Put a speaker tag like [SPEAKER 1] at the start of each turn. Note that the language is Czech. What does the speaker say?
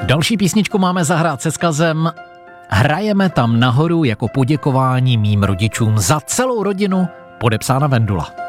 [SPEAKER 1] Další písničku máme zahrát se vzkazem Hrajeme tam nahoru jako poděkování mým rodičům za celou rodinu, podepsána Vendula.